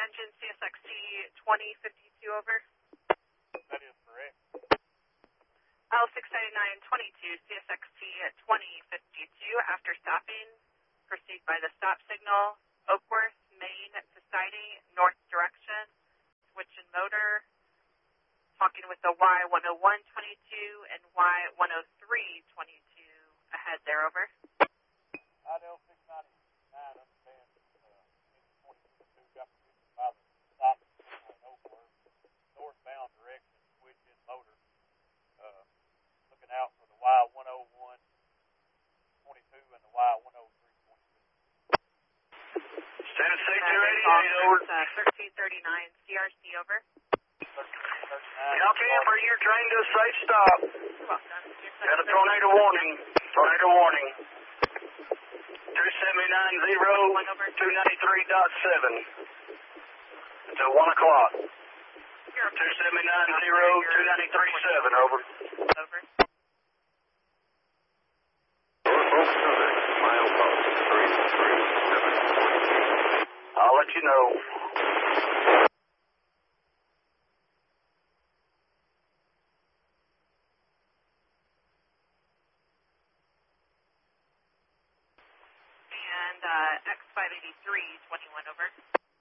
engine CSXT 2052 over. That is correct. L69922 CSXT 2052 after stopping, proceed by the stop signal, Oakworth, Main to siding, north direction, switch in motor, talking with the Y10122 and Y10322 ahead there, over. IDL 699, understand, 2022 got permission by the stop signal in Oakworth, northbound direction, switch in motor, looking out for the Y10122 and the Y10322. Stand safety radio, over. 1339 CRC, over. 1339. Copy, bring your train to a safe stop. You're welcome. Got a tornado warning. Tornado warning. 2790, 293.7. Until 1 o'clock. 2790, 293.7, over. Over. I'll let you know. And X583 21, over.